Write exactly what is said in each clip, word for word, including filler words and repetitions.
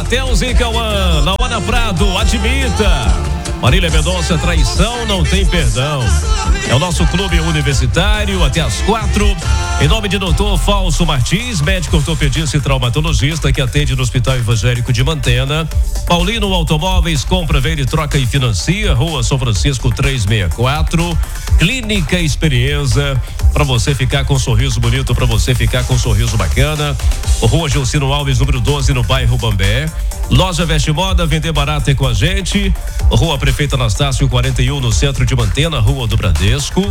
Matheus e Cauã, Laura Prado, admita. Marília Mendonça, traição não tem perdão. É o nosso clube universitário, até às quatro. Em nome de doutor Falso Martins, médico ortopedista e traumatologista que atende no Hospital Evangélico de Mantena. Paulino Automóveis, compra, vende, troca e financia. Rua São Francisco trezentos e sessenta e quatro. Clínica Experiência, para você ficar com um sorriso bonito, para você ficar com um sorriso bacana. Rua Gilcino Alves, número doze, no bairro Bambé. Loja Veste Moda, vender barato é com a gente. Rua Prefeito Anastácio quarenta e um, no centro de Mantena, Rua do Bradesco.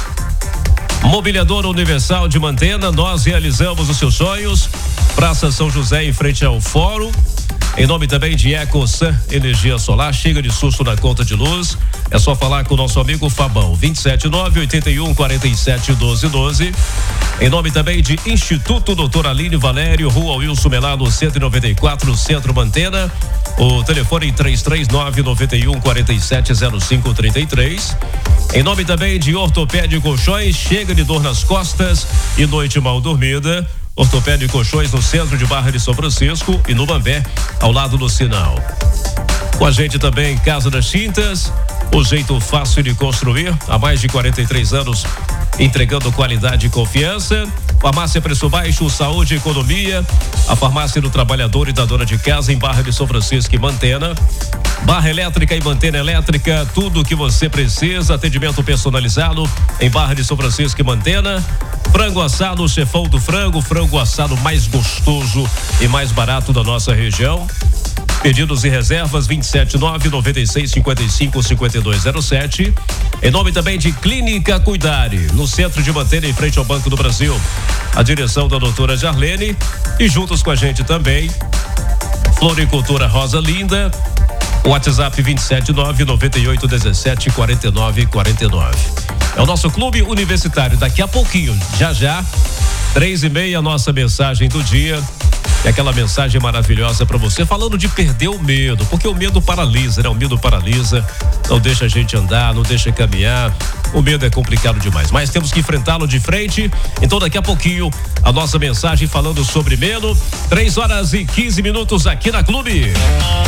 Mobiliadora Universal de Mantena, nós realizamos os seus sonhos. Praça São José, em frente ao Fórum. Em nome também de EcoSan Energia Solar, chega de susto na conta de luz. É só falar com o nosso amigo Fabão, vinte e sete nove, oitenta e um, quarenta e sete, doze, doze. Em nome também de Instituto Doutor Aline Valério, Rua Wilson Melado, cento e noventa e quatro, Centro Mantena. O telefone três três nove, nove um, quatro sete, zero cinco três três. Em nome também de Ortopédia Colchões, chega de dor nas costas e noite mal dormida. Ortopédia e Colchões no centro de Barra de São Francisco e no Bambé, ao lado do sinal. Com a gente também Casa das Tintas, o jeito fácil de construir, há mais de quarenta e três anos, entregando qualidade e confiança. Farmácia Preço Baixo, saúde e economia. A farmácia do trabalhador e da dona de casa em Barra de São Francisco e Mantena. Barra Elétrica e Mantena Elétrica, tudo o que você precisa, atendimento personalizado em Barra de São Francisco e Mantena. Frango assado, chefão do frango, frango assado mais gostoso e mais barato da nossa região. Pedidos e reservas vinte e sete nove, noventa e seis, cinquenta e cinco, cinquenta e dois zero sete. Em nome também de Clínica Cuidare, no centro de Mantena, em frente ao Banco do Brasil. A direção da doutora Jarlene e juntos com a gente também Floricultura Rosa Linda. WhatsApp vinte e sete nove, noventa e oito, dezessete, quarenta e nove, quarenta e nove. É o nosso clube universitário. Daqui a pouquinho, já já, três e meia, a nossa mensagem do dia. E aquela mensagem maravilhosa para você, falando de perder o medo, porque o medo paralisa, né? O medo paralisa, não deixa a gente andar, não deixa caminhar. O medo é complicado demais, mas temos que enfrentá-lo de frente. Então daqui a pouquinho, a nossa mensagem falando sobre medo. Três horas e quinze minutos aqui na Clube.